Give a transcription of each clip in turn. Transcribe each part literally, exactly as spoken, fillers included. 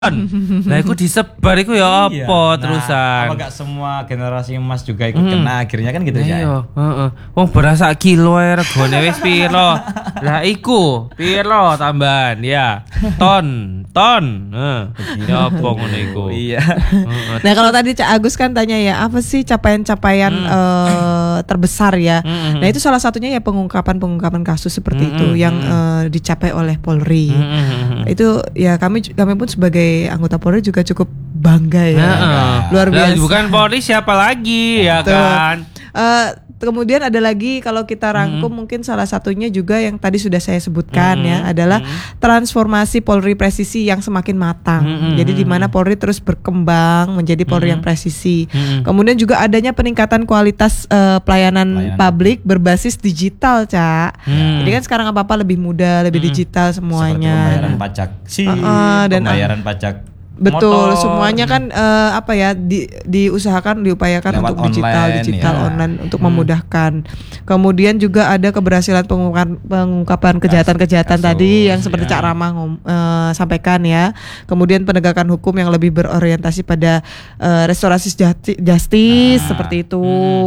Lah iku disebar iku ya Iya. apa Nah, terusan? apa gak semua generasi emas juga ikut Mm. kena akhirnya kan gitu ya. Iya, heeh. Wong beras sak kilo ae regane wis piro? Lah iku piro tambahan ya? Ton, ton. Heeh. Ya apa ngono iku? Iya. Heeh. Nah kalau tadi Cak Agus kan tanya ya apa sih capaian-capaian Hmm. eh, terbesar ya. Hmm. Nah itu salah satunya ya pengungkapan-pengungkapan kasus seperti Hmm, itu hmm, yang hmm. eh, dicapai oleh Polri. Hmm. Itu ya kami kami pun sebagai anggota Polri juga cukup bangga ya. Heeh. Luar Lah, biasa. bukan Polri siapa lagi ya Betul. kan? Eh, kemudian ada lagi kalau kita rangkum mungkin salah satunya juga yang tadi sudah saya sebutkan Hmm. ya adalah transformasi Polri presisi yang semakin matang. Hmm. Jadi di mana Polri terus berkembang menjadi Polri yang presisi. Hmm. Kemudian juga adanya peningkatan kualitas eh, pelayanan Pelayanan publik berbasis digital, Cak. Hmm. Jadi kan sekarang apa-apa lebih mudah, lebih digital Seperti semuanya. pembayaran pajak sih, Uh-uh, dan- pembayaran pajak Betul, motor. semuanya kan eh, apa ya di, diusahakan diupayakan Lewat untuk digital, online, digital ya. online untuk memudahkan. Kemudian juga ada keberhasilan pengungkapan, pengungkapan kejahatan-kejahatan kasus, tadi yang seperti ya. Cak Rama ngom- eh, sampaikan ya. Kemudian penegakan hukum yang lebih berorientasi pada eh, restorasi justi- justice Nah, seperti itu.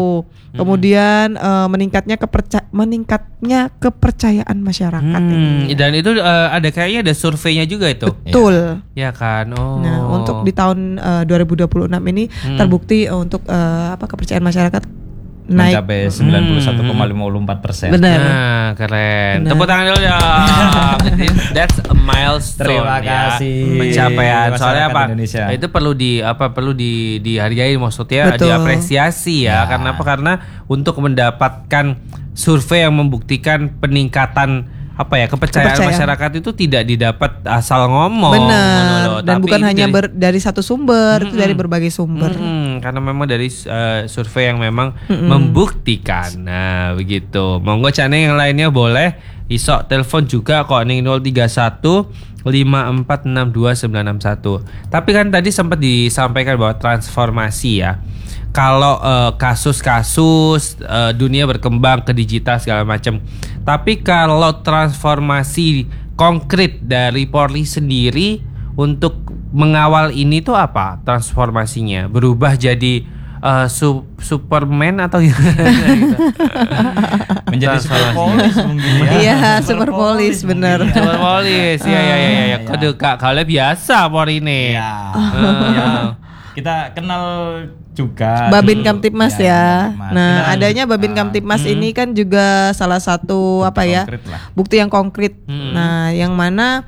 Kemudian eh, meningkatnya keperca- meningkatnya kepercayaan masyarakat Hmm, ini. dan itu eh, ada kayaknya ada surveinya juga itu. Betul. Ya kan? Oh. Nah, untuk di tahun eh, dua ribu dua puluh enam ini Hmm. terbukti eh, untuk eh, apa kepercayaan masyarakat naik. mencapai sembilan puluh satu koma lima empat persen. Benar. Nah, keren. Benar. Tepuk tangan dulu ya. That's a milestone. Terima ya. kasih, Pencapaian. Soalnya masyarakat apa? Indonesia. Itu perlu di apa perlu di dihargai maksudnya Betul. diapresiasi ya. Ya. Karena apa? Karena untuk mendapatkan survei yang membuktikan peningkatan apa ya kepercayaan, Kepercayaan. masyarakat itu tidak didapat asal ngomong. ngono Benar. loh. Dan Tapi bukan ini hanya dari- ber- dari satu sumber, itu Mm-mm. dari berbagai sumber. Mm-mm, karena memang dari uh, survei yang memang membuktikan. Nah, begitu. Monggo Cane yang lainnya boleh isok telepon juga kok ning nol tiga satu lima empat enam dua sembilan enam satu. Tapi kan tadi sempat disampaikan bahwa transformasi ya. Kalau uh, kasus-kasus uh, dunia berkembang ke digital segala macam. Tapi kalau transformasi konkret dari Polri sendiri untuk mengawal ini tuh apa transformasinya? Berubah jadi uh, su- Superman atau gimana gitu? Menjadi super Transformasi. polis mungkin ya. Iya, super polis, bener. mungkin ya. Super Polis, ya ya ya ya. Ya. Kode kak kalau biasa Polri ini. Iya. Ah. Ya. Kita kenal juga Babin dulu. Kamtipmas Ya, ya. Kamtipmas. Nah, Kita- adanya Babin ah, Kamtipmas ini kan juga salah satu apa ya? konkret lah. Bukti yang konkret. Hmm. Nah, yang mana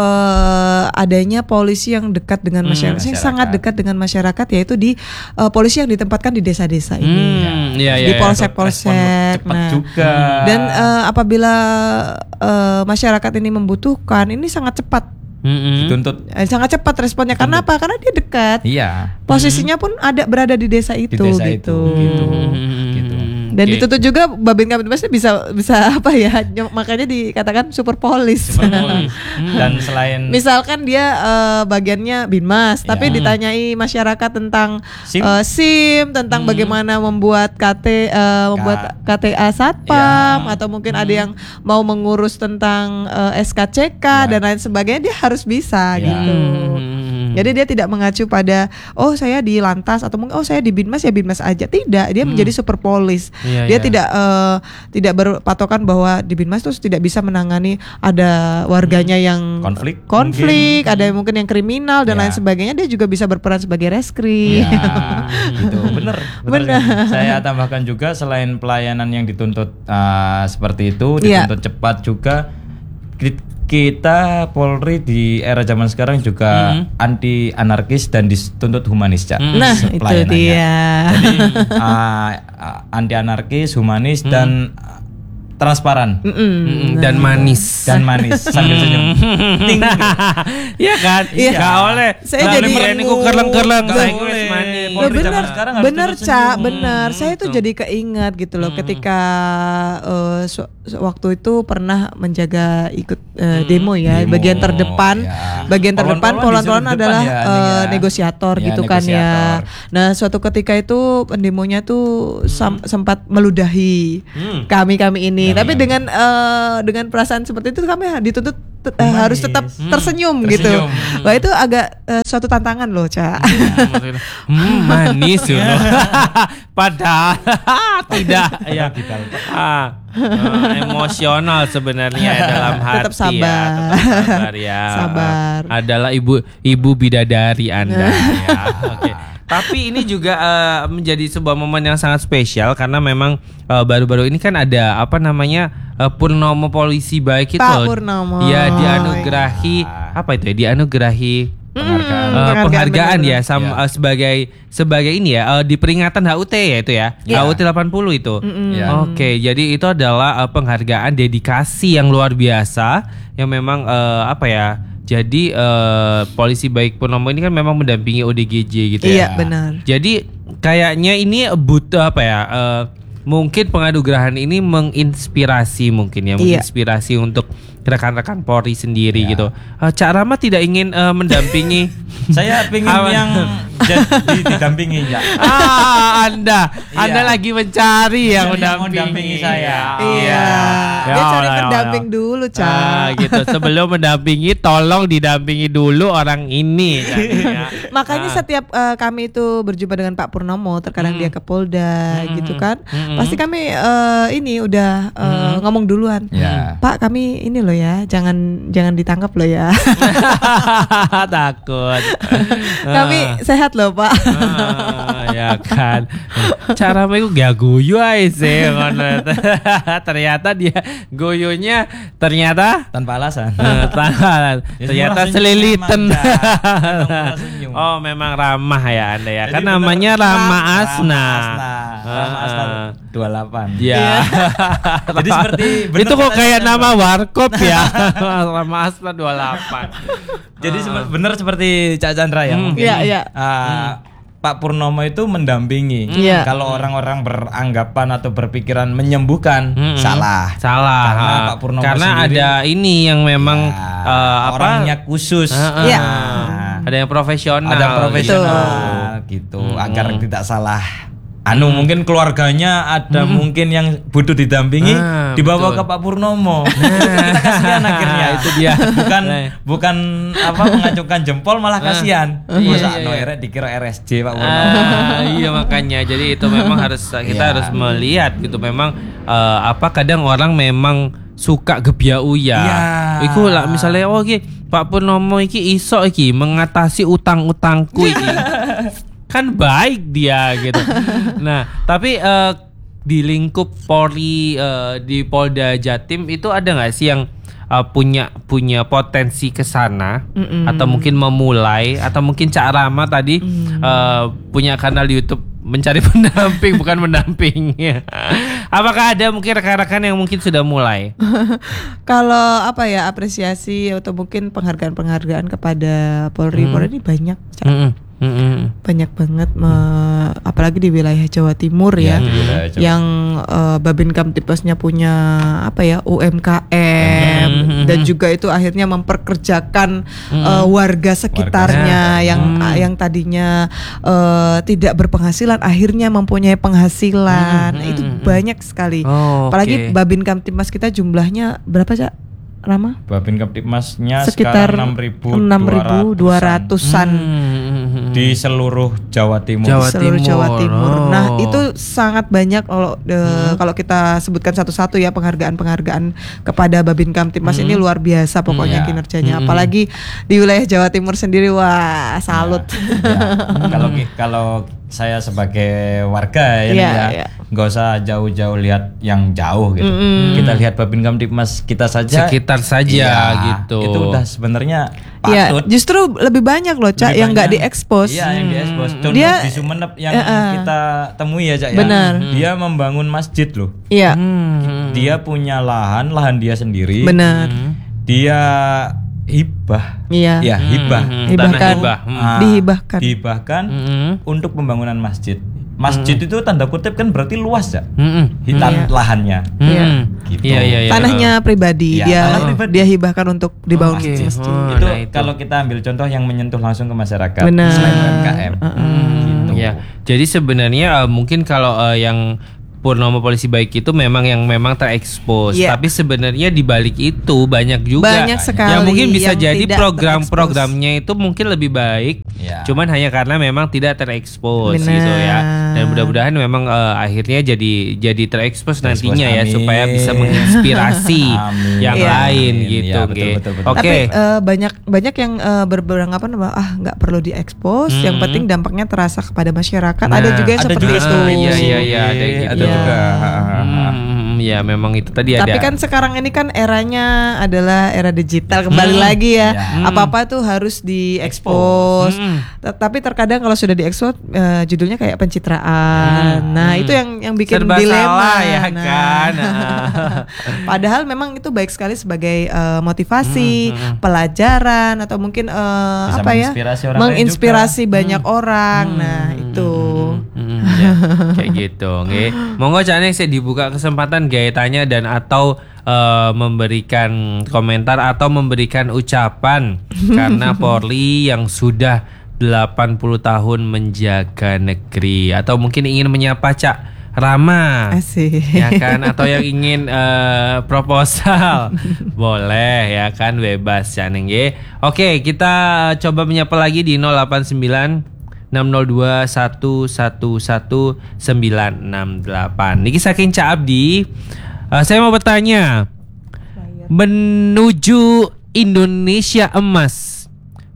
eh, adanya polisi yang dekat dengan masyarakat, yang masyarakat. sangat dekat dengan masyarakat yaitu di eh, polisi yang ditempatkan di desa-desa ini. Hmm, iya Di iya. polsek-polsek. Cepat Nah, juga. dan eh, apabila eh, masyarakat ini membutuhkan, ini sangat cepat. Mm-mm. dituntut. Eh, sangat cepat responnya. Karena apa? Karena dia dekat. Iya. Posisinya pun ada berada di desa itu Di desa gitu. itu, gitu. Hmm, Gitu. Dan oke. dituntut juga Babin Kamtipmasnya bisa bisa apa ya? ny- Makanya dikatakan super polis. Super polis. Dan selain Misalkan dia eh, bagiannya Binmas, tapi Ya. ditanyai masyarakat tentang SIM. eh, SIM, tentang bagaimana membuat K T eh, membuat K T A Satpam, Ya. atau mungkin ada yang mau mengurus tentang eh, S K C K Ya. dan lain sebagainya, dia harus bisa Ya. gitu. Hmm. Jadi dia tidak mengacu pada oh saya di Lantas atau mungkin oh saya di Binmas ya Binmas aja. Tidak, dia menjadi super polis. Iya, Dia iya. tidak eh, tidak berpatokan bahwa di Binmas terus tidak bisa menangani ada warganya yang Konflik, konflik, ada yang mungkin yang kriminal dan Ya. lain sebagainya. Dia juga bisa berperan sebagai reskrim. Ya, gitu. Bener, Bener. kan? Saya tambahkan juga selain pelayanan yang dituntut uh, seperti itu, Iya. dituntut cepat juga. ki- Kita Polri di era zaman sekarang juga anti anarkis dan dituntut humanis, Cak. Nah, itu Pelayanannya. dia. Jadi uh, anti anarkis, humanis dan uh, transparan Mm-mm, dan manis. dan manis sambil senyum. Ting. Iya kan? Iya. Gak oleh. Saya Gak jadi oleh ingat. ku kerleng-kerleng. Gak Saya boleh. wis manis. Polri Loh, zaman bener, sekarang harus bener tuntut Cak, senyum. bener. Saya tuh betul. jadi keingat gitu loh, ketika eh, su- su- waktu itu pernah menjaga ikut eh, demo ya, Demo, bagian terdepan, ya. bagian terdepan, Polwan-polwan polwan-polwan disuruh adalah depan ya, eh, nih ya. negosiator Ya, gitu kan ya. negosiator. Nah, suatu ketika itu pendemonya tuh sam- sempat meludahi Hmm. kami-kami ini, Kami-kami. tapi dengan eh, dengan perasaan seperti itu kami dituntut te- eh, harus tetap tersenyum, gitu. tersenyum. Wah itu agak eh, suatu tantangan loh, Cak. Hmm, manis loh. Padahal tidak ya. Ah, eh, emosional sebenarnya dalam hati. Tetap sabar. Ya, tetap sabar ya. Sabar. Adalah ibu ibu bidadari Anda ya. Oke. Tapi ini juga uh, menjadi sebuah momen yang sangat spesial karena memang uh, baru-baru ini kan ada apa namanya uh, Purnomo Polisi Baik itu. Pak Purnomo. Ya dianugerahi apa itu ya? Dianugerahi Penghargaan. Uh, penghargaan, penghargaan ya bener-bener. sama Ya. uh, sebagai sebagai ini ya uh, di peringatan H U T ya itu ya. Ya. H U T delapan puluh itu. Ya. Oke, jadi itu adalah uh, penghargaan dedikasi yang luar biasa yang memang uh, apa ya? Jadi uh, Polisi Baik Purnomo ini kan memang mendampingi O D G J gitu ya. Iya, benar. Jadi kayaknya ini butuh apa ya? Uh, mungkin penganugerahan ini menginspirasi mungkin ya, Iya. menginspirasi untuk rekan-rekan Polri sendiri Ya. gitu. Uh, Cak Rama tidak ingin uh, mendampingi. Saya pengen Apa? yang jadi didampingi ya. Ah, Anda, Anda Iya. lagi mencari yang Yang mendampingi, mendampingi saya. Iya. Ya Dia cari Allah, ya pendamping Allah. dulu, Cak. Ah, gitu. Sebelum mendampingi, tolong didampingi dulu orang ini. kan, ya. Makanya Ah. setiap eh, kami itu berjumpa dengan Pak Purnomo, terkadang dia ke Polda gitu kan. Pasti kami eh, ini udah eh, ngomong duluan. Ya. Pak, kami ini loh ya, jangan jangan ditangkap loh ya. Takut. Kami sehat loh, Pak. Ah, ya kan. Cara mereka gak guyu aja sih. ngono. Ternyata dia guyunya ternyata Tanpa alasan. Eh, tangan. Ya, Ternyata semua selilitan. senyum aja. Memang senyum. Oh, memang ramah ya Anda ya. Jadi Kan bener- namanya Rama Asna. Rama Asna. Rama Ah, Asna dua puluh delapan. Ya. Jadi seperti bener itu kok kata kayak Chandra. nama warkop ya. Rama Asna dua puluh delapan. Jadi seper- benar seperti Cak Chandra ya. Hmm. mungkin. Iya, iya. Ah, Pak Purnomo itu mendampingi. Iya. Kalau orang-orang beranggapan atau berpikiran menyembuhkan, Mm-mm. salah. Salah. Karena Ah. Pak Purnomo Karena sendiri- ada ini yang memang Ya, eh, apa? orangnya khusus. Ah, ah. Iya. Ada yang profesional. Ada gitu. profesional gitu, agar Hmm. tidak salah. Anu mungkin keluarganya ada mungkin yang butuh didampingi, Ah, dibawa betul. ke Pak Purnomo. Kita kasihan akhirnya. Itu dia. Bukan Nah. bukan apa mengacungkan jempol malah kasihan. Iya, Masa iya, no iya. erek dikira R S J Pak Purnomo. Ah, iya makanya jadi itu memang harus kita Iya. harus melihat gitu memang eh, apa kadang orang memang suka gebyauya. Iya. Iku lah misalnya oh iki Pak Purnomo iki iso iki mengatasi utang-utangku iki. Kan baik dia gitu. Nah, tapi eh, di lingkup Polri eh, di Polda Jatim itu ada nggak sih yang eh, punya punya potensi ke sana atau mungkin memulai atau mungkin Cak Rama tadi eh, punya kanal YouTube mencari pendamping bukan mendampingnya. Apakah ada mungkin rekan-rekan yang mungkin sudah mulai? Kalau apa ya apresiasi atau mungkin penghargaan-penghargaan kepada Polri, Polri ini banyak, Cak. Mm-mm, mm-mm. Banyak banget, me- apalagi di wilayah Jawa Timur ya, di wilayah Jawa. yang eh, Babin Kamtipmasnya punya apa ya U M K M Mhm. dan juga itu akhirnya memperkerjakan eh, warga sekitarnya Warga. yang yang tadinya eh, tidak berpenghasilan akhirnya mempunyai penghasilan. Mhm. Itu banyak sekali. Oh, Apalagi oke. Babin Kamtipmas kita jumlahnya berapa, Cak Rama? Babin Kamtipmasnya Sekitar sekarang enam ribu enam ribu dua ratusan Hmm. di seluruh Jawa Timur. Jawa seluruh Timur. Jawa Timur. Oh. Nah, itu sangat banyak kalau eh, kalau kita sebutkan satu-satu ya penghargaan-penghargaan kepada Babin Kamtipmas ini luar biasa pokoknya Ya. kinerjanya. Apalagi di wilayah Jawa Timur sendiri, wah salut. Ya, kalau ki- kalau saya sebagai warga ini Iya, ya iya. nggak usah jauh-jauh lihat yang jauh gitu. Kita lihat Babin Kamtipmas kita saja Sekitar saja Iya, gitu. Itu udah sebenarnya Ya, patut. justru lebih banyak loh, Cak, Lebih yang nggak banyak. diekspos. Iya, yang diekspos. Contoh Dia- di Sumeneb yang Eh, eh. kita temui ya, Cak ya. Benar. Dia membangun masjid loh. Iya, Hmm. Dia punya lahan, lahan dia sendiri. benar. Dia hibah. Iya. Ya, hibah. Hmm, Hibahkan. tanah hibah. Hmm. Ah, Dihibahkan. Dihibahkan Hmm. untuk pembangunan masjid. Masjid itu tanda kutip kan berarti luas ya. Hmm. Hitan Iya. lahannya. Iya. Gitu. Iya, iya, iya. Tanahnya pribadi, Iya, dia tanah pribadi. dia hibahkan untuk dibangun Oke. masjid. Oh, itu nah itu. kalau kita ambil contoh yang menyentuh langsung ke masyarakat Benar. selain U M K M. Hmm, Gitu. ya. Jadi sebenarnya eh, mungkin kalau eh, yang Purnomo polisi baik itu memang yang memang terekspos, Yeah. tapi sebenarnya di balik itu banyak juga Banyak sekali yang mungkin bisa yang jadi tidak program-programnya itu mungkin lebih baik, Ya. cuman hanya karena memang tidak terekspos Benar. gitu ya. Dan mudah-mudahan memang uh, akhirnya jadi jadi terekspos nantinya ya, amin. supaya bisa menginspirasi Amin. yang Iya. lain Amin. gitu. Ya, betul, Ge. betul, betul. Oke. Tapi eh, banyak banyak yang uh, beranggapan bahwa ah nggak perlu diekspos, yang Hmm. penting dampaknya terasa kepada masyarakat. Nah, ada juga yang ada seperti juga itu. seperti Iya, iya, iya, ada gitu. Ada Iya. juga. Hmm, ya memang itu tadi ada. Tapi kan sekarang ini kan eranya adalah era digital kembali Hmm. lagi ya. Ya. Apa-apa tuh harus diekspos. Hmm. T- Tapi terkadang kalau sudah diekspos eh, judulnya kayak pencitraan. Nah, Hmm. itu yang yang bikin Serba dilema salah ya Nah. kan. Padahal memang itu baik sekali sebagai eh, motivasi, Hmm, hmm. pelajaran atau mungkin eh, Bisa apa ya? menginspirasi orang lain menginspirasi juga. banyak orang. Nah, itu. Hmm, ya, kayak gitu, nggih. Monggo Cak Neng saya dibuka kesempatan gawe tanya dan atau eh, memberikan komentar atau memberikan ucapan karena Polri yang sudah delapan puluh tahun menjaga negeri atau mungkin ingin menyapa Cak Rama. Asik. Ya kan, atau yang ingin eh, proposal boleh ya kan, bebas Cak Neng nggih. Oke, kita coba menyapa lagi di nol delapan sembilan enam nol dua satu satu satu sembilan enam delapan. Niki saking Cak Abdi. Eh, saya mau bertanya, menuju Indonesia emas,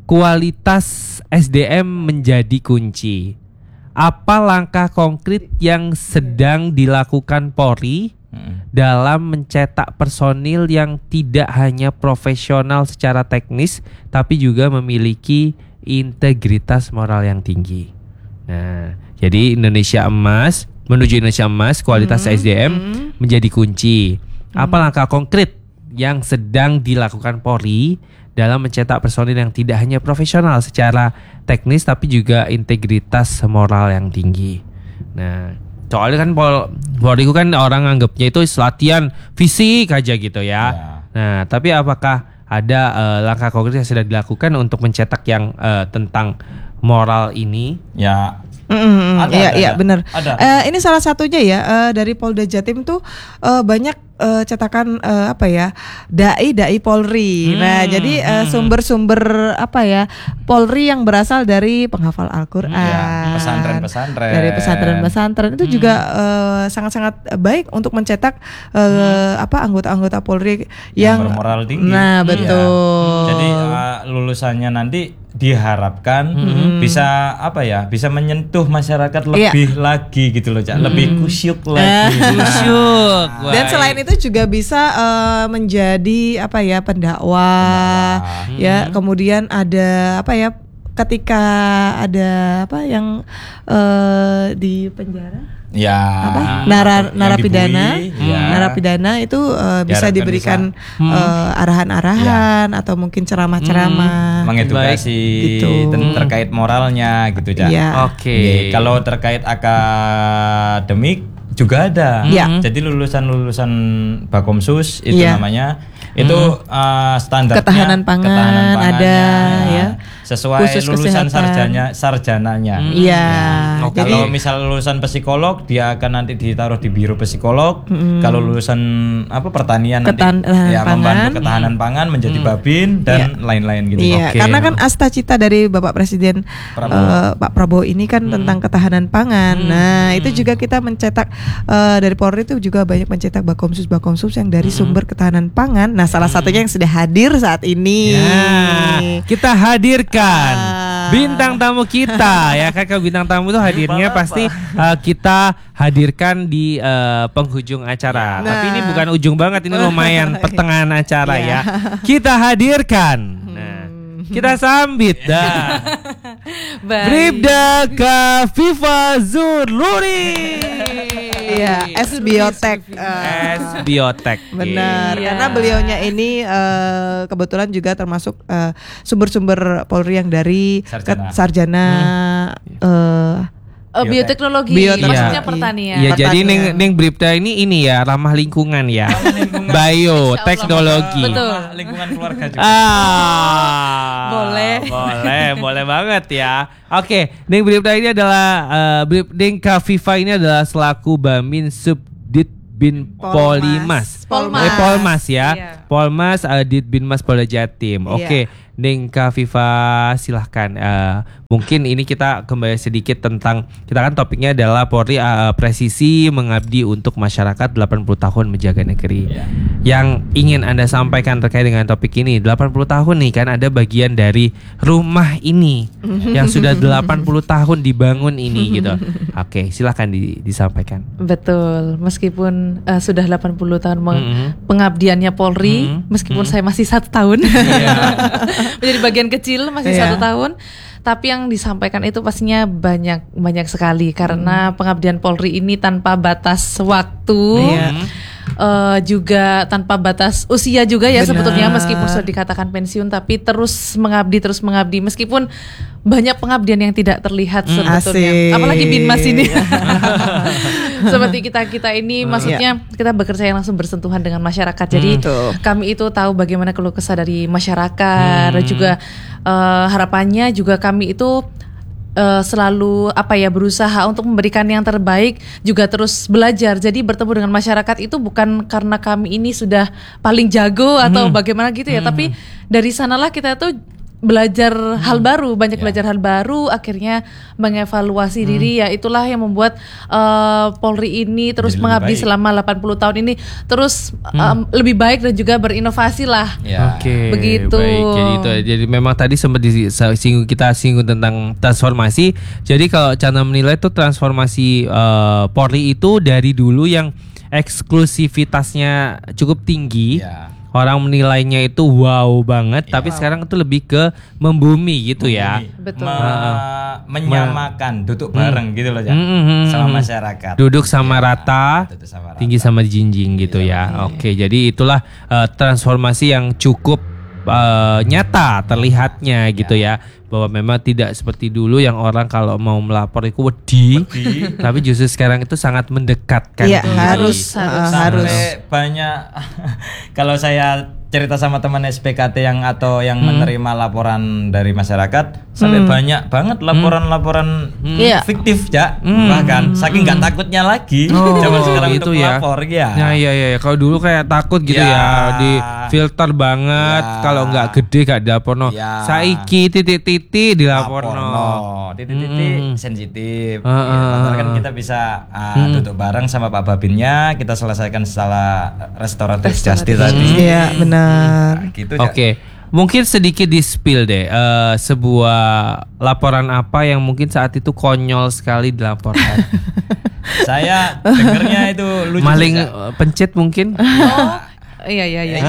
kualitas S D M menjadi kunci. Apa langkah konkret yang sedang dilakukan Polri Hmm. dalam mencetak personil yang tidak hanya profesional secara teknis, tapi juga memiliki integritas moral yang tinggi? Nah, jadi Indonesia emas, menuju Indonesia emas, kualitas Hmm, S D M hmm. menjadi kunci. Apa langkah konkret yang sedang dilakukan Polri dalam mencetak personil yang tidak hanya profesional secara teknis, tapi juga integritas moral yang tinggi? Nah, soalnya kan Pol Polri itu kan orang anggapnya itu latihan fisik aja gitu ya. Ya. Nah, tapi apakah ada eh, langkah konkret yang sudah dilakukan untuk mencetak yang eh, tentang moral ini? Ya. Mm, Ada, iya, ada, iya ada. benar. Ada. Eh, ini salah satunya ya eh, dari Polda Jatim tuh eh, banyak eh, cetakan eh, apa ya dai dai Polri. Hmm, Nah, jadi eh, hmm. sumber-sumber apa ya Polri yang berasal dari penghafal Al-Qur'an, Ya, pesantren-pesantren. dari pesantren-pesantren itu Hmm. juga eh, sangat-sangat baik untuk mencetak eh, apa anggota-anggota Polri Yang yang, bermoral tinggi. Nah, Iya. betul. Jadi uh, lulusannya nanti diharapkan bisa apa ya, bisa menyentuh masyarakat Iya. lebih lagi gitu loh, Cak. Lebih kusyuk lagi. Kusyuk. Dan Baik. selain itu juga bisa eh, menjadi apa ya pendakwah, Pendakwah. ya. Kemudian ada apa ya ketika ada apa yang eh, di penjara Ya. apa yang Nara, narapidana dibully, ya. narapidana itu eh, bisa Diharapkan diberikan bisa. eh, arahan-arahan atau mungkin ceramah-ceramah. Mengedukasi Gitu. ten- terkait moralnya gitu, Cak. Iya. Oke. Oke, kalau terkait akademik juga ada. Iya. Jadi lulusan-lulusan Bakomsus itu Iya. namanya itu uh, standarnya Ketahanan pangan pangannya, ada, ya. sesuai Khusus lulusan kesehatan. sarjana sarjananya. Iya. Oh, Jadi Kalau misal lulusan psikolog dia akan nanti ditaruh di biro psikolog. Kalau lulusan apa pertanian Ketan- nanti ya pangan. membantu ketahanan pangan menjadi babin dan lain-lain gitu. Iya, Oke. karena kan asta cita dari Bapak Presiden Prabowo. eh, Pak Prabowo ini kan tentang ketahanan pangan. Nah, itu juga kita mencetak eh, dari Polri itu juga banyak mencetak bakomsus bakomsus yang dari sumber ketahanan pangan. Nah, salah satunya yang sudah hadir saat ini. Ya, kita hadirkan Ah. bintang tamu kita ya. Kakak bintang tamu tuh hadirnya pasti uh, kita hadirkan di uh, penghujung acara. Nah. Tapi ini bukan ujung banget, ini lumayan pertengahan acara Iya. ya. Kita hadirkan. Nah, kita sambit dah. Bribda Kafifa Zurluri. Iya, S Biotek. eh. S Biotek. Benar, Iya. karena beliaunya ini eh, kebetulan juga termasuk eh, sumber-sumber Polri yang dari Sarjana. ke- sarjana eh, Uh, bioteknologi, Bioteknologi. maksudnya Iya. pertanian. Ya jadi Pertanian. neng neng Bripta ini ini ya ramah lingkungan ya. Bio, teknologi. Betul. Sama lingkungan keluarga juga. Ah. Boleh. Boleh, boleh banget ya. Oke, Neng Bripta ini adalah uh, Brip, Neng Kaviva ini adalah selaku Bamin Subdit Bin Polimas. Polmas. Eh, Polmas ya. Iya. Polmas uh, Ditbinmas Polda Jatim. Iya. Oke, Neng Kaviva silahkan. Uh, mungkin ini kita kembali sedikit tentang, kita kan topiknya adalah Polri uh, presisi mengabdi untuk masyarakat delapan puluh tahun menjaga negeri. Iya. Yang ingin Anda sampaikan terkait dengan topik ini, delapan puluh tahun nih kan ada bagian dari rumah ini yang sudah delapan puluh tahun dibangun ini gitu. Oke, silahkan di, disampaikan. Betul, meskipun uh, sudah delapan puluh tahun meng- Mhm. pengabdiannya Polri, Mhm. meskipun Mhm. saya masih satu tahun, menjadi bagian kecil masih Iya. satu tahun, tapi yang disampaikan itu pastinya banyak banyak sekali karena pengabdian Polri ini tanpa batas waktu. Iya. Eh, juga tanpa batas usia juga ya Benar. sebetulnya, meskipun sudah dikatakan pensiun tapi terus mengabdi terus mengabdi meskipun banyak pengabdian yang tidak terlihat sebetulnya. Asik. Apalagi Binmas ini. Seperti kita-kita ini maksudnya kita bekerja yang langsung bersentuhan dengan masyarakat. Jadi Betul. kami itu tahu bagaimana keluh kesah dari masyarakat dan juga eh, harapannya juga kami itu Uh, selalu apa ya berusaha untuk memberikan yang terbaik, juga terus belajar. Jadi bertemu dengan masyarakat itu bukan karena kami ini sudah paling jago atau bagaimana gitu ya, tapi dari sanalah kita tuh belajar hal baru, banyak Ya. belajar hal baru, akhirnya mengevaluasi diri. Ya itulah yang membuat uh, Polri ini terus Jadi lebih mengabdi baik. selama delapan puluh tahun ini terus um, lebih baik dan juga berinovasi lah. Ya. Oke, Begitu. baik. Jadi itu. Jadi memang tadi sempat disinggung, kita singgung tentang transformasi. Jadi kalau Chandra menilai itu transformasi uh, Polri itu dari dulu yang eksklusivitasnya cukup tinggi. Ya. Orang menilainya itu wow banget, tapi sekarang itu lebih ke membumi gitu ya. Betul. Me- menyamakan, duduk bareng gitu loh ya. Mm, mm, mm, sama mm. masyarakat. Duduk sama rata, Duduk sama rata. tinggi sama jinjing gitu ya. Oke, jadi itulah uh, transformasi yang cukup uh, nyata terlihatnya gitu ya, bahwa memang tidak seperti dulu yang orang kalau mau melapor itu wedi, tapi justru sekarang itu sangat mendekatkan. Iya, diri. harus, Harus, uh, harus. Sampai banyak kalau saya cerita sama teman S P K T yang atau yang menerima laporan dari masyarakat, sampai banyak banget laporan-laporan Iya. fiktif ya, bahkan saking nggak takutnya lagi Oh, zaman sekarang gitu untuk ya. melapor ya. Nah, iya iya iya. Kalau dulu kayak takut gitu Ya. ya, di filter banget. Ya. Kalau nggak gede gak dilaporno. Ya. Saiki titik-titik dilaporno. Laporno, titik-titik Mm. sensitif. Ah, Ya, ah, padahal kan ah. kita bisa ah, duduk bareng sama Pak Babinnya, kita selesaikan secara restoratif justice tadi. Iya, benar. Nah, gitu ya. Oke, mungkin sedikit di spill deh eh, sebuah laporan apa yang mungkin saat itu konyol sekali dilaporkan. Saya dengernya itu lucu. Maling juga. eh, pencet mungkin. Oh, iya iya iya.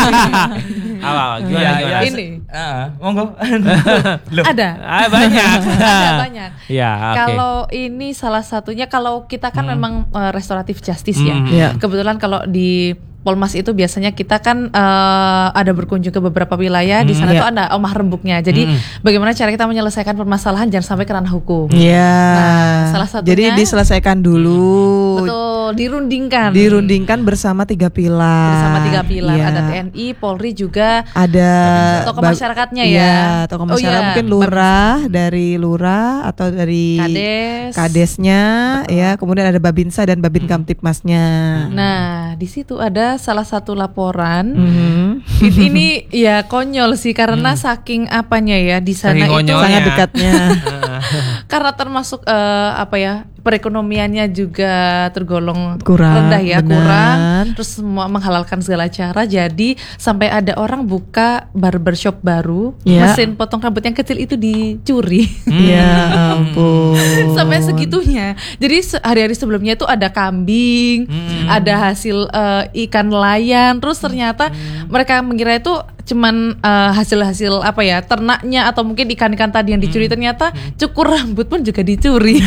Apa, apa gimana, Iya, gimana? iya. Ini. Ah, monggo. Loh. Ada. Ah, banyak. Ada banyak. Ya, oke. Kalau ini salah satunya, kalau kita kan memang uh, restoratif justice ya. Hmm. Iya. Kebetulan kalau di Polmas itu biasanya kita kan uh, ada berkunjung ke beberapa wilayah. Di sana Iya. tuh ada omah rembuknya. Jadi Hmm. bagaimana cara kita menyelesaikan permasalahan jangan sampai ke ranah hukum. Iya. Nah, salah satunya- Jadi diselesaikan dulu. Betul, dirundingkan. Dirundingkan bersama tiga pilar. Bersama tiga pilar, Iya. ada T N I, Polri juga. Ada Tokoh bag- masyarakatnya Iya, ya. tokoh Oh masyarakat iya, mungkin lurah, dari lurah atau dari Kades. kadesnya, ya. Kemudian ada Babinsa dan Babin Kamtipmasnya. Nah, di situ ada salah satu laporan. Mhm. It- ini ya konyol sih karena saking apanya ya di sana Saking itu konyolnya. Sangat dekatnya. karena termasuk eh, apa ya perekonomiannya juga tergolong Kurang, rendah ya, benar. kurang. Terus semua menghalalkan segala cara, jadi sampai ada orang buka barbershop baru, Ya. mesin potong rambut yang kecil itu dicuri. Ya ampun. Sampai segitunya. Jadi se- hari-hari sebelumnya itu ada kambing, ada hasil eh, ikan nelayan. Terus ternyata mereka mengira itu cuman uh, hasil-hasil apa ya ternaknya atau mungkin ikan-ikan tadi yang dicuri, ternyata cukur rambut pun juga dicuri.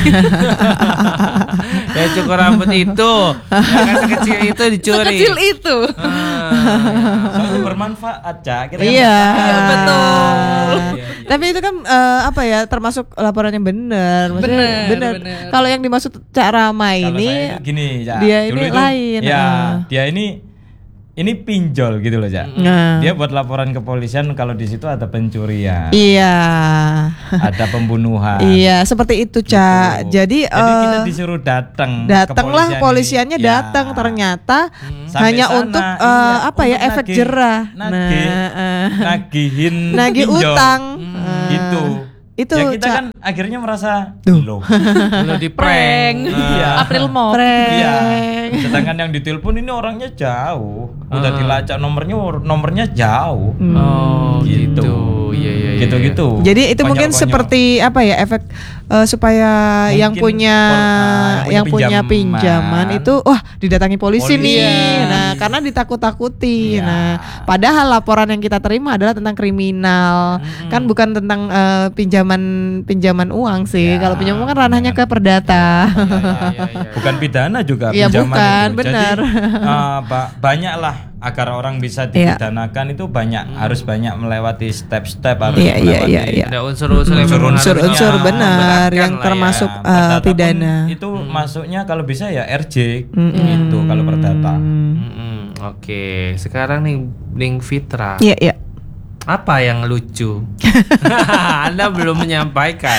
Ya cukur rambut itu yang sekecil itu dicuri. Sekecil itu. Soalnya bermanfaat, Cak. Kita kan Iya, betul. Tapi itu kan eh, apa ya termasuk laporan yang benar. Maksudnya Benar, benar. benar. Kalau yang dimaksud Cak Rama Kalau ini saya itu gini, Cak. dia Dulu ini itu, lain. Ya, Ah. dia ini ini pinjol gitu loh, Cak. Nah. Dia buat laporan kepolisian kalau di situ ada pencurian, Iya. ada pembunuhan. Iya, seperti itu, Cak. Gitu. Jadi, Jadi kita eh, disuruh datang. datanglah kepolisian polisiannya ini. Ya. datang ternyata Sampai hanya sana, untuk iya, eh, apa ya untuk efek nagih- jerah. nagih, Nah, eh, nagihin nagih pinjol. utang. Hmm, Eh, gitu. Itu, ya kita Cak. kan akhirnya merasa Duh. loh. Lo di prank. Prank. Iya. April Mop. Iya. Prank. Sedangkan yang ditelepon ini orangnya jauh. Udah Ah. dilacak nomornya, nomornya jauh. Oh Gitu. gitu. Iya iya. iya. Gitu-gitu. Jadi itu mungkin Konyol-konyol. seperti apa ya efek eh, supaya Mungkin yang punya por- ah, yang punya pinjaman. pinjaman itu wah didatangi polisi, Polisi. nih. Nah, karena ditakut-takuti. Iya. Nah, padahal laporan yang kita terima adalah tentang kriminal. Kan bukan tentang eh, pinjaman pinjaman uang sih. Ya, Kalau pinjaman uang kan ranahnya ke perdata. Iya, iya, iya. Bukan pidana juga Iya, pinjaman bukan, itu. benar. Jadi uh, ba- banyaklah agar orang bisa Iya. dipidanakan itu banyak harus banyak melewati step-step harus Iya, iya, melewati iya, iya. Ada unsur-unsur yang memang harus Unsur-unsur ya, benar memberatkan yang lah ya. termasuk Ya, eh, perdata pun pidana. itu masuknya kalau bisa ya R J gitu kalau perdata. Mm-mm. Oke, sekarang nih Ning Fitra. Iya, iya. Apa yang lucu? Anda belum menyampaikan.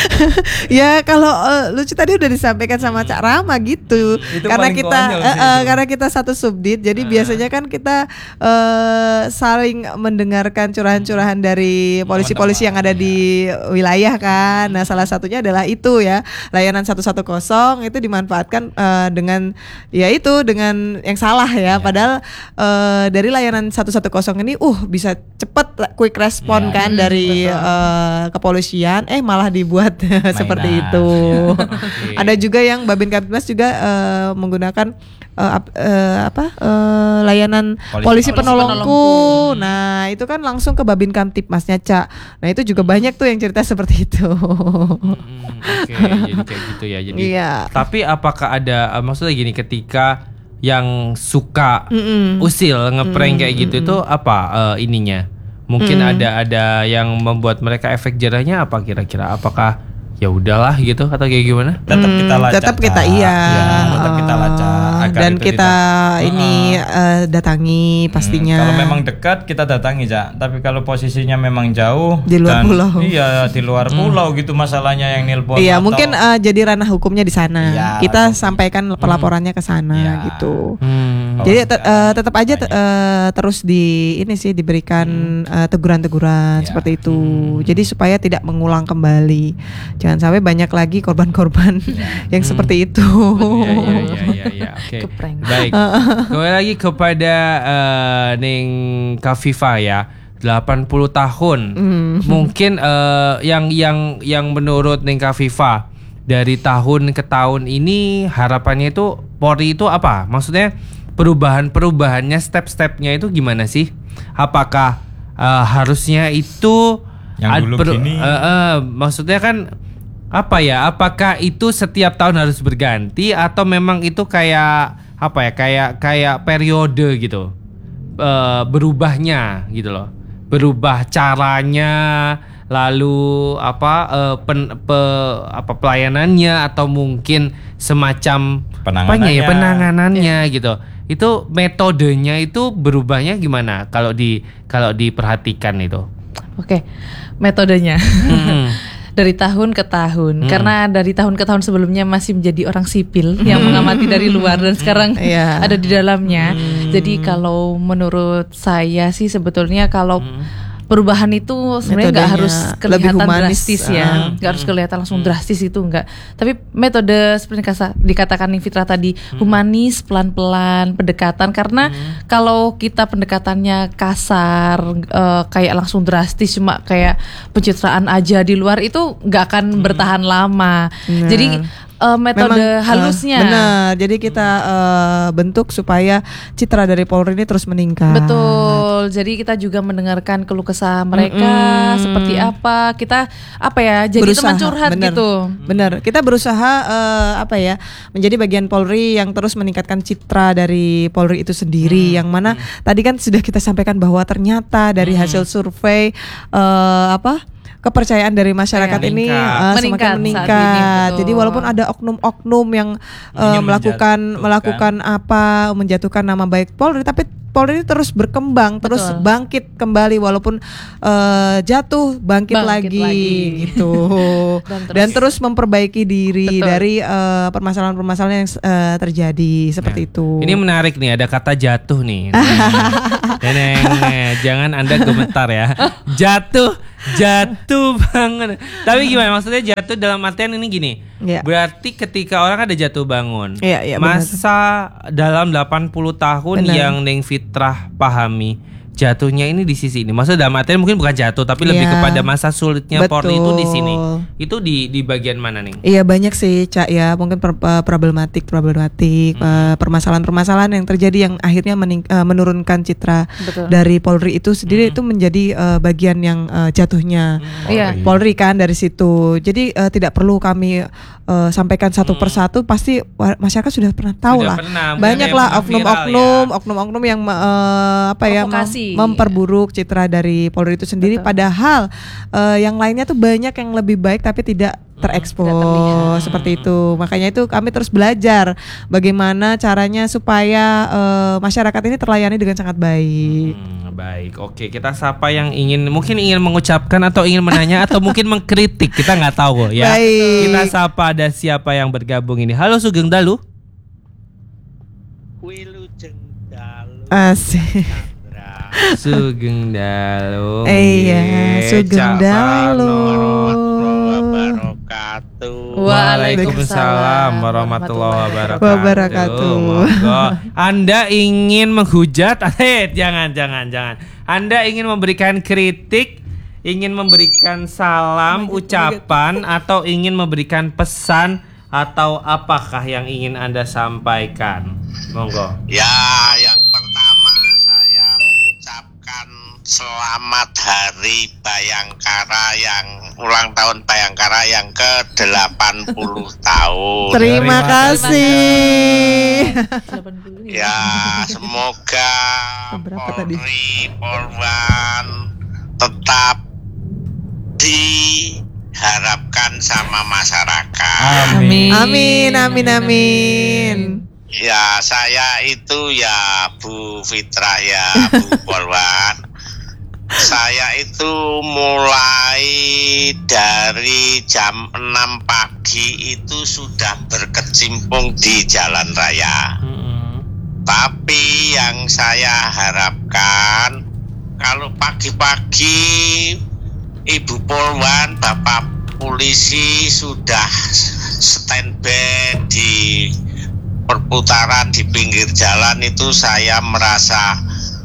Ya kalau eh, lucu tadi udah disampaikan sama Cak Rama gitu. Itu Karena paling kita konyol eh, sih eh, itu. karena kita satu subdit, jadi biasanya kan kita eh, saling mendengarkan curahan-curahan dari polisi-polisi yang ada di wilayah kan. Nah, salah satunya adalah itu ya, layanan seratus sepuluh itu dimanfaatkan eh, dengan ya itu dengan yang salah ya. Padahal eh, dari layanan seratus sepuluh ini uh bisa cepet quick respon Ya, kan dari eh, kepolisian eh malah dibuat seperti itu. Ada juga yang Babin Kaptibmas juga eh, menggunakan eh, ap- eh, apa eh, layanan polisi, Polisi penolongku. penolongku. Nah, itu kan langsung ke Babin Kamtibmasnya, Cak. Nah, itu juga banyak tuh yang cerita seperti itu. Mm, Oke, jadi kayak gitu ya. Jadi. Iya. Tapi apakah ada eh, maksudnya gini ketika yang suka Mm-mm. usil ngeprank kayak gitu itu apa eh, ininya? Mungkin ada ada yang membuat mereka efek jerahnya apa kira-kira? Apakah ya udahlah gitu atau kayak gimana? Tetap Hmm, kita lacak. tetap kita Kak. iya. Ya, tetap kita lacak Ah, agar dan itu kita tidak- ini eh, datangi pastinya. Hmm, kalau memang dekat kita datangi, Cak. Tapi kalau posisinya memang jauh Di luar dan- pulau. Iya, di luar pulau gitu masalahnya yang nelpon. Iya, atau- mungkin eh, jadi ranah hukumnya di sana. Iya, Kita ranah sampaikan pelaporannya ke sana Iya. gitu. Hmm. Kalau Jadi enggak, te- eh, tetap aja te- eh, terus di ini sih diberikan eh, teguran-teguran Ya. seperti itu. Jadi supaya tidak mengulang kembali. Jangan sampai banyak lagi korban-korban yang seperti itu. Iya iya iya iya iya. Oke. Keprank. Baik. Kembali lagi kepada eh, Ning Kafifa ya. delapan puluh tahun. Mungkin eh, yang yang yang menurut Ning Kafifa dari tahun ke tahun ini harapannya itu Polri itu apa? Maksudnya perubahan-perubahannya step-stepnya itu gimana sih? Apakah eh, harusnya itu Yang ad- dulu per- gini. eh, eh, maksudnya kan apa ya? Apakah itu setiap tahun harus berganti atau memang itu kayak apa ya? Kayak kayak periode gitu. Eh, berubahnya gitu loh. Berubah caranya lalu apa eh, pen, pe- apa pelayanannya atau mungkin semacam apanya ya Penanganannya. penanganannya gitu. Itu metodenya itu berubahnya gimana kalau di kalau diperhatikan itu? Oke, metodenya Hmm. dari tahun ke tahun. Karena dari tahun ke tahun sebelumnya masih menjadi orang sipil yang mengamati dari luar dan sekarang Iya. ada di dalamnya. Jadi kalau menurut saya sih sebetulnya kalau perubahan itu sebenarnya nggak Metodenya harus lebih kelihatan humanis, drastis ah. ya, nggak harus kelihatan langsung drastis itu enggak. Tapi metode seperti kasa- dikatakan Ning Fitra tadi humanis, pelan-pelan, pendekatan. Karena kalau kita pendekatannya kasar, eh, kayak langsung drastis, cuma kayak pencitraan aja di luar itu nggak akan bertahan lama. Jadi uh, metode Memang, halusnya. Uh, benar. Jadi kita uh, bentuk supaya citra dari Polri ini terus meningkat. Betul. Jadi kita juga mendengarkan keluh kesah mereka Mm-mm. seperti apa. Kita apa ya? Jadi Berusaha, teman curhat bener. gitu. Benar. Kita berusaha uh, apa ya? Menjadi bagian Polri yang terus meningkatkan citra dari Polri itu sendiri. Hmm. Yang mana hmm. tadi kan sudah kita sampaikan bahwa ternyata dari Hmm. hasil survei uh, apa? kepercayaan dari masyarakat Iya. ini Meningkat. uh, Meningkat semakin saat meningkat. ini, betul. Jadi walaupun ada oknum-oknum yang uh, Ingin melakukan menjatuhkan. melakukan apa menjatuhkan nama baik Polri, tapi Polri ini terus berkembang, terus Betul. bangkit kembali walaupun uh, jatuh bangkit, Bangkit lagi, lagi. gitu. Dan terus- Dan terus memperbaiki diri Betul. dari uh, permasalahan-permasalahan yang uh, terjadi seperti itu. Ini menarik nih, ada kata jatuh nih. Neneng, jangan Anda gemetar ya. Jatuh, jatuh banget. Tapi gimana maksudnya jatuh dalam artian ini gini. Iya. Berarti ketika orang ada jatuh bangun, Iya, iya, benar. masa dalam delapan puluh tahun Benar. yang Neng Fitrah pahami, jatuhnya ini di sisi ini. Maksudnya dalam artian mungkin bukan jatuh, tapi lebih Iya. kepada masa sulitnya Polri itu di sini. Betul. Itu di di bagian mana nih? Iya banyak sih Cak ya, mungkin per- eh, problematik problematik eh, permasalahan-permasalahan yang terjadi yang akhirnya mening- eh, menurunkan citra Betul. dari Polri itu sendiri itu menjadi eh, bagian yang eh, jatuhnya Iya. Polri kan dari situ. Jadi eh, tidak perlu kami eh, sampaikan satu persatu, pasti wa- masyarakat sudah pernah tahu Sudah lah. pernah, mungkin Banyak ada yang lah pernah viral oknum-oknum, ya. oknum-oknum yang eh, apa ya mem- Provokasi. memperburuk citra dari Polri itu sendiri. Betul. Padahal eh, yang lainnya tuh banyak yang lebih baik tapi tidak terekspos Tidak terlihat. seperti itu. Makanya itu kami terus belajar bagaimana caranya supaya eh, masyarakat ini terlayani dengan sangat baik. Hmm, baik, oke, kita sapa yang ingin mungkin ingin mengucapkan atau ingin menanya atau mungkin mengkritik, kita nggak tahu ya. Baik. Kita sapa ada siapa yang bergabung ini. Halo Sugeng Dalu. Wilujeng dalu Asik. Chandra Sugeng Dalu. Iya, Nggih, Sugeng Cak Dalu. warahmatullahi wabarakatuh. Waalaikumsalam warahmatullahi wabarakatuh. Wabarakatuh. Monggo. Anda ingin menghujat? Eh, jangan, jangan, jangan. Anda ingin memberikan kritik, ingin memberikan salam, ucapan, atau ingin memberikan pesan, atau apakah yang ingin Anda sampaikan? Monggo. Ya, yang pertama saya mengucapkan selamat Hari Bayangkara yang ulang tahun Bayangkara yang ke delapan puluh tahun. Terima Terima kasih. delapan puluh Ya, semoga Berapa tadi? Polri, Polwan tetap diharapkan sama masyarakat. Amin. Amin, amin, amin. Ya, saya itu ya Bu Fitrah ya Bu Polwan. Saya itu mulai dari jam enam pagi itu sudah berkecimpung di jalan raya. Tapi yang saya harapkan kalau pagi-pagi Ibu Polwan, Bapak polisi sudah standby di perputaran di pinggir jalan itu saya merasa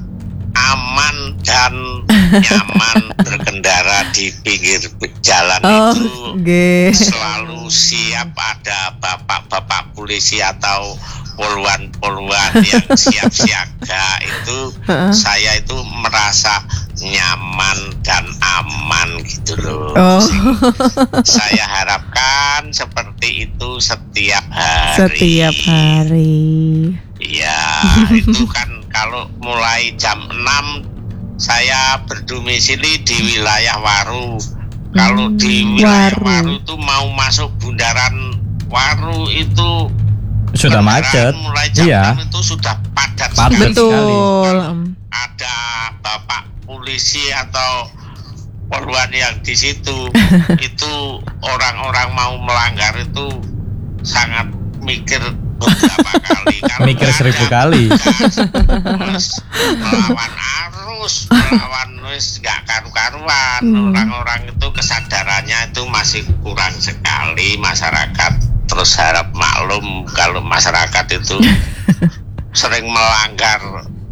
aman dan nyaman berkendara di pinggir jalan Oh, itu. nggih. Selalu siap ada bapak-bapak polisi atau poluan-poluan yang siap siaga itu. Heeh. Saya itu merasa nyaman dan aman gitu loh. Oh, Saya harapkan seperti itu setiap hari. setiap hari. Iya, itu kan kalau mulai jam enam saya berdomisili di wilayah Waru. Kalau di wilayah Waru. Waru itu mau masuk bundaran Waru itu Sudah kendaraan macet. mulai jam Iya. enam itu sudah padat Padat sekali. Betul. Ada bapak polisi atau poluan yang di situ itu orang-orang mau melanggar itu sangat mikir beberapa kali. Kalau Mikir nggak seribu ada kali. petugas, terus melawan arus, melawan wis nggak karu-karuan. Hmm. Orang-orang itu kesadarannya itu masih kurang sekali masyarakat. Terus harap maklum kalau masyarakat itu sering melanggar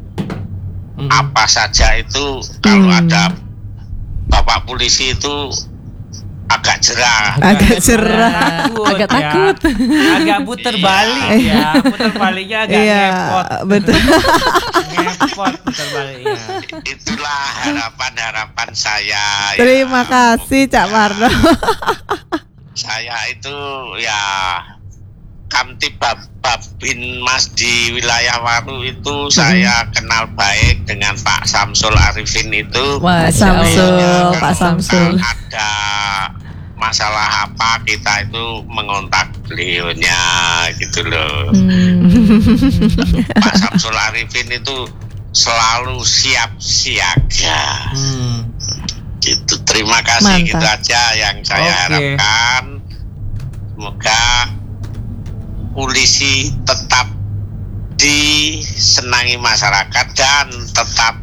apa saja itu. Kalau Hmm. ada bapak polisi itu agak agak jerah. Agak cerah. Takut Agak ya. takut. Agak puter balik ya. Puter baliknya agak Iya, ngepot. betul. Ngepot puter baliknya. Itulah harapan-harapan saya. ya. Terima kasih Cak Parno. Saya itu ya Kamtib Bab- Babin Mas di wilayah Waru itu saya kenal baik dengan Pak Samsul Arifin itu. Wah, Samsul, Kalau Pak Samsul. ada masalah apa kita itu mengontak beliaunya gitu loh. Pak Samsul Arifin itu selalu siap siaga. Hmm. Gitu. Terima kasih. Mantap. Gitu aja yang saya Oke. harapkan. Semoga polisi tetap disenangi masyarakat dan tetap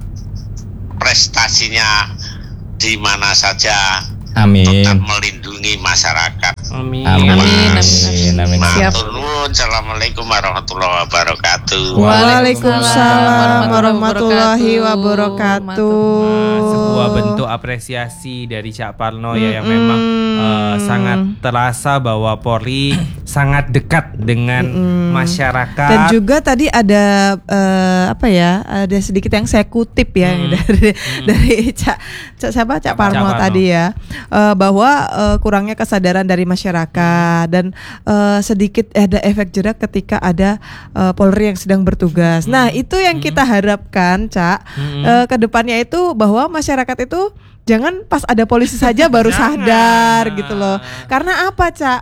prestasinya di mana saja Amin. tetap melindungi masyarakat. Amin. Amin. Amin, amin, Amin. Siap. Matur nuwun. Assalamualaikum warahmatullahi wabarakatuh. Waalaikumsalam warahmatullahi wabarakatuh. Nah, sebuah bentuk apresiasi dari Cak Parno ya yang memang eh, sangat terasa bahwa Polri sangat dekat dengan masyarakat. Dan juga tadi ada eh, apa ya? Ada sedikit yang saya kutip ya dari dari Cak Cak siapa Cak Parno Parno. tadi ya. Eh, bahwa eh, kurangnya kesadaran dari masyarakat dan eh, sedikit ada efek jerak ketika ada eh, Polri yang sedang bertugas. Nah, itu yang kita harapkan, Cak. Eh, ke depannya itu bahwa masyarakat itu jangan pas ada polisi saja baru Jangan. sadar gitu loh. Karena apa, Cak?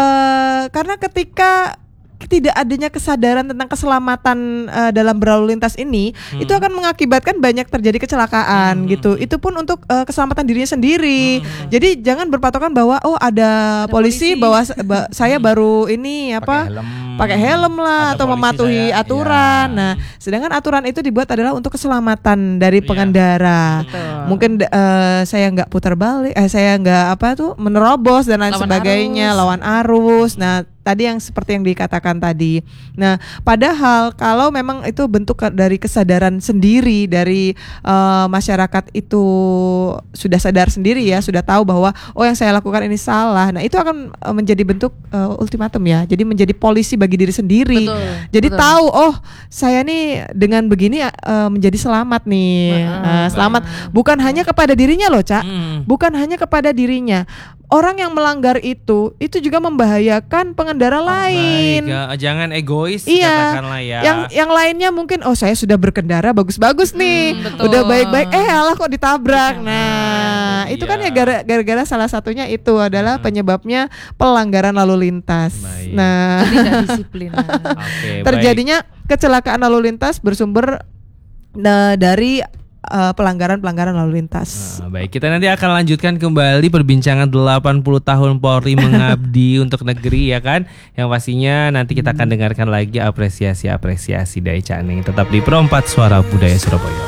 Eh, karena ketika tidak adanya kesadaran tentang keselamatan uh, dalam berlalu lintas ini, Hmm. itu akan mengakibatkan banyak terjadi kecelakaan gitu. Itu pun untuk uh, keselamatan dirinya sendiri. Jadi jangan berpatokan bahwa oh ada, polisi, polisi. bahwa sa- ba- saya baru ini apa Pakai helm. pakai helm lah Ada atau polisi mematuhi saya, aturan. ya. Nah, sedangkan aturan itu dibuat adalah untuk keselamatan dari pengendara. Betul. Mungkin uh, saya nggak putar balik, eh saya nggak apa tuh menerobos dan lain Lawan sebagainya, arus. lawan arus. Nah, tadi yang seperti yang dikatakan tadi. Nah, padahal kalau memang itu bentuk ke- dari kesadaran sendiri dari uh, masyarakat itu sudah sadar sendiri ya, sudah tahu bahwa oh yang saya lakukan ini salah. Nah, itu akan uh, menjadi bentuk uh, ultimatum ya. Jadi menjadi polisi bagi diri sendiri. Betul, Jadi betul. tahu oh saya nih dengan begini uh, menjadi selamat nih. Uh, selamat bukan hanya kepada dirinya loh, Cak. Hmm. Bukan hanya kepada dirinya. Orang yang melanggar itu itu juga membahayakan pengendara lain. Baik, ya. Jangan egois Iya. katakanlah ya. Yang yang lainnya mungkin oh saya sudah berkendara bagus-bagus nih. betul. Udah baik-baik eh alah kok ditabrak. Nah, Nah, itu itu kan dia. ya gara- gara-gara salah satunya itu adalah penyebabnya pelanggaran lalu lintas. Baik. Nah, Tidak disiplin. Oke, baik. terjadinya kecelakaan lalu lintas bersumber nah, dari uh, pelanggaran-pelanggaran lalu lintas. Nah, baik, kita nanti akan lanjutkan kembali perbincangan delapan puluh tahun Polri mengabdi untuk negeri ya kan. Yang pastinya nanti kita akan dengarkan lagi apresiasi-apresiasi dari Cak Neng. Tetap di Pro empat Suara Budaya Surabaya.